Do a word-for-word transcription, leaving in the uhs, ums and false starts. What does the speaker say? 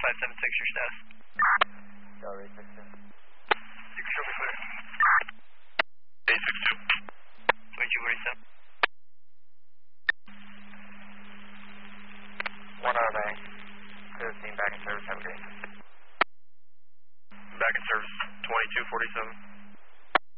five seven six, your status. Gallery six two. six two, be clear. A six two. twenty-two forty-seven. One R M A. Clear the team back in service, have a great night. Back in service, twenty-two forty-seven.